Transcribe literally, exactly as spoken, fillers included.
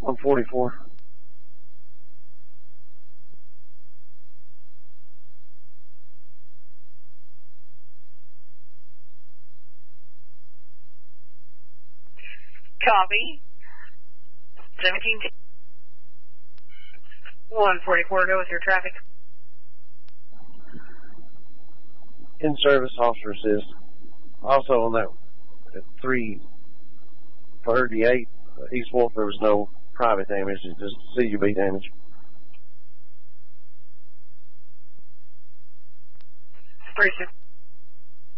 one forty-four. Copy. seventeen. one forty-four, go with your traffic. In service, officer assist. Also on that at three thirty-eight East Wolf, there was no private damage, it's just C U B damage. three six.